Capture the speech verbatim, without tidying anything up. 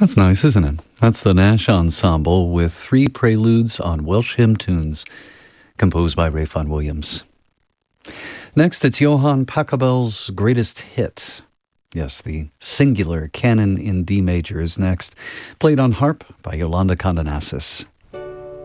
That's nice, isn't it? That's the Nash Ensemble with three preludes on Welsh hymn tunes composed by Ralph Vaughan Williams. Next, it's Johann Pachelbel's greatest hit. Yes, the singular canon in D major is next, played on harp by Yolanda Condonasis.